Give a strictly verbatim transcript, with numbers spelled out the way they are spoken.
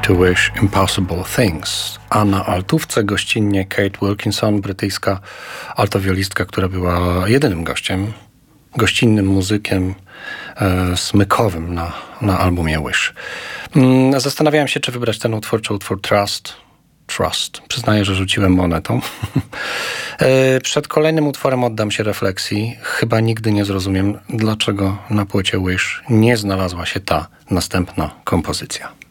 to Wish Impossible Things. A na altówce gościnnie Kate Wilkinson, brytyjska altowiolistka, która była jedynym gościem, gościnnym muzykiem e, smykowym na, na albumie Wish. Mm, zastanawiałem się, czy wybrać ten utwór, czy utwór Trust. Trust. Przyznaję, że rzuciłem monetą. e, przed kolejnym utworem oddam się refleksji. Chyba nigdy nie zrozumiem, dlaczego na płycie Wish nie znalazła się ta następna kompozycja.